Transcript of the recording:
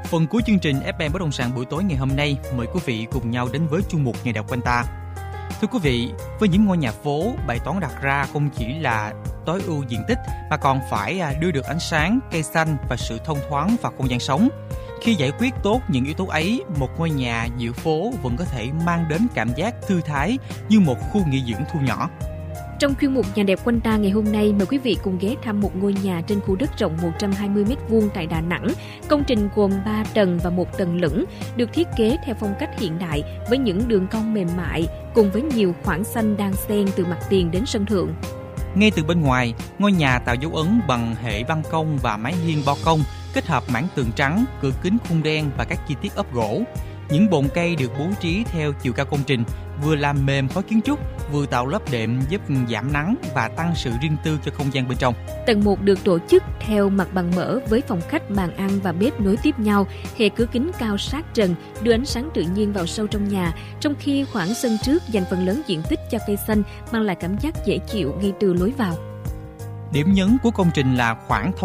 Phần cuối chương trình FM Bất động sản buổi tối ngày hôm nay, mời quý vị cùng nhau đến với chuyên mục Ngày đẹp quanh ta. Thưa quý vị, với những ngôi nhà phố, bài toán đặt ra không chỉ là tối ưu diện tích mà còn phải đưa được ánh sáng, cây xanh và sự thông thoáng vào không gian sống. Khi giải quyết tốt những yếu tố ấy, một ngôi nhà giữa phố vẫn có thể mang đến cảm giác thư thái như một khu nghỉ dưỡng thu nhỏ. Trong chuyên mục Nhà đẹp quanh ta ngày hôm nay, mời quý vị cùng ghé thăm một ngôi nhà trên khu đất rộng 120 m2 tại Đà Nẵng. Công trình gồm 3 tầng và 1 tầng lửng, được thiết kế theo phong cách hiện đại với những đường cong mềm mại cùng với nhiều khoảng xanh đan xen từ mặt tiền đến sân thượng. Ngay từ bên ngoài, ngôi nhà tạo dấu ấn bằng hệ ban công và mái hiên bo công, kết hợp mảng tường trắng, cửa kính khung đen và các chi tiết ốp gỗ. Những bồn cây được bố trí theo chiều cao công trình, vừa làm mềm khối kiến trúc, vừa tạo lớp đệm giúp giảm nắng và tăng sự riêng tư cho không gian bên trong. Tầng 1 được tổ chức theo mặt bằng mở với phòng khách, bàn ăn và bếp nối tiếp nhau, hệ cửa kính cao sát trần, đưa ánh sáng tự nhiên vào sâu trong nhà, trong khi khoảng sân trước dành phần lớn diện tích cho cây xanh mang lại cảm giác dễ chịu ngay từ lối vào. Điểm nhấn của công trình là khoảng thông